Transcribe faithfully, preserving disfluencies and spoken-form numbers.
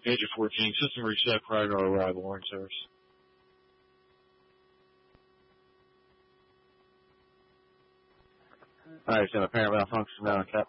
Agent fourteen, system reset prior to our arrival. Warning service. Alright, so apparent malfunction around cap.